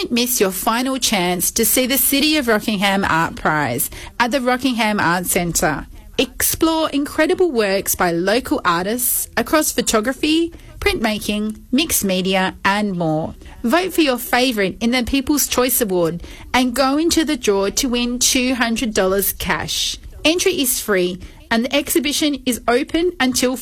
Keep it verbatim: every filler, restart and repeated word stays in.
Don't miss your final chance to see the City of Rockingham Art Prize at the Rockingham Arts Centre. Explore incredible works by local artists across photography, printmaking, mixed media and more. Vote for your favourite in the People's Choice Award and go into the draw to win two hundred dollars cash. Entry is free and the exhibition is open until